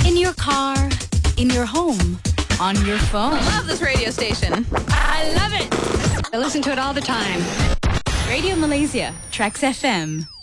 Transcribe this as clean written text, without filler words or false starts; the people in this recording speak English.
In your car, in your home, on your phone. I love this radio station. I love it. I listen to it all the time. Radio Malaysia, Trax FM.